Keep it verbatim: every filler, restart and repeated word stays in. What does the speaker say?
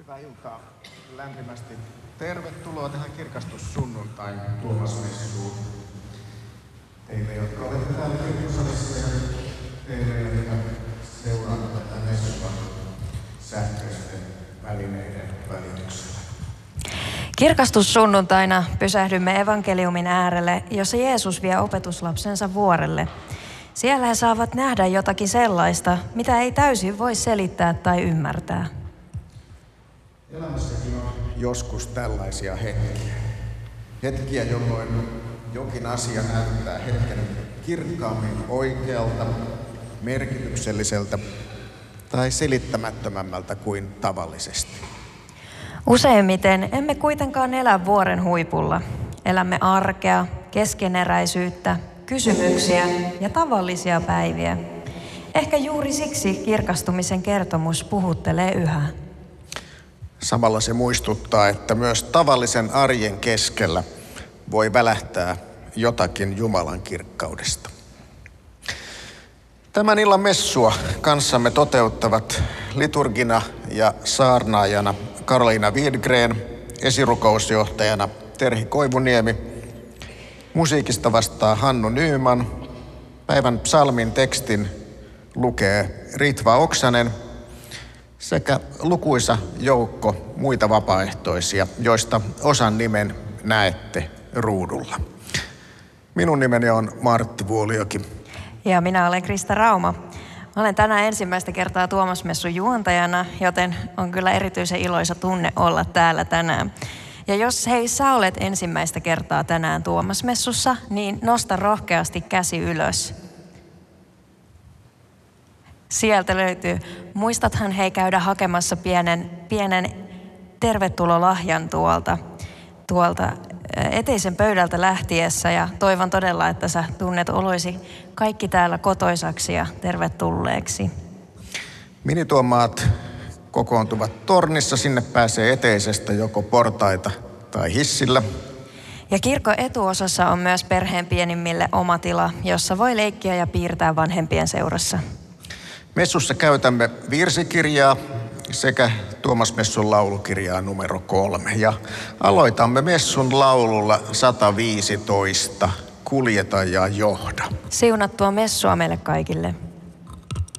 Hyvää iltaa. Lämpimästi tervetuloa tähän kirkastussunnuntain Tuomasmessuun. Teille, jotka olette täällä kirkkosalissa ja teille, jotka seuraatte tätä messua sähköisten välineiden välityksellä. Kirkastussunnuntaina pysähdymme evankeliumin äärelle, jossa Jeesus vie opetuslapsensa vuorelle. Siellä he saavat nähdä jotakin sellaista, mitä ei täysin voi selittää tai ymmärtää. Elämässäkin on joskus tällaisia hetkiä. Hetkiä, jolloin jokin asia näyttää hetken kirkkaammin oikealta, merkitykselliseltä tai selittämättömämmältä kuin tavallisesti. Useimmiten emme kuitenkaan elä vuoren huipulla. Elämme arkea, keskeneräisyyttä, kysymyksiä ja tavallisia päiviä. Ehkä juuri siksi kirkastumisen kertomus puhuttelee yhä. Samalla se muistuttaa, että myös tavallisen arjen keskellä voi välähtää jotakin Jumalan kirkkaudesta. Tämän illan messua kanssamme toteuttavat liturgina ja saarnaajana Karoliina Widgren, esirukousjohtajana Terhi Koivuniemi, musiikista vastaa Hannu Nyman, päivän psalmin tekstin lukee Ritva Oksanen sekä lukuisa joukko muita vapaaehtoisia, joista osan nimen näette ruudulla. Minun nimeni on Martti Vuolioki. Ja minä olen Krista Rauma. Mä olen tänään ensimmäistä kertaa Tuomasmessun juontajana, joten on kyllä erityisen iloisa tunne olla täällä tänään. Ja jos hei sä olet ensimmäistä kertaa tänään Tuomasmessussa, niin nosta rohkeasti käsi ylös. Sieltä löytyy. Muistathan hei käydä hakemassa pienen, pienen tervetulolahjan tuolta, tuolta eteisen pöydältä lähtiessä ja toivon todella, että sä tunnet oloisi kaikki täällä kotoisaksi ja tervetulleeksi. Minituomaat kokoontuvat tornissa, sinne pääsee eteisestä joko portaita tai hissillä. Ja kirkon etuosassa on myös perheen pienimmille oma tila, jossa voi leikkiä ja piirtää vanhempien seurassa. Messussa käytämme virsikirjaa sekä Tuomasmessun laulukirjaa numero kolme. Ja aloitamme messun laululla sata viisitoista, Kuljeta ja johda. Siunattua messua meille kaikille.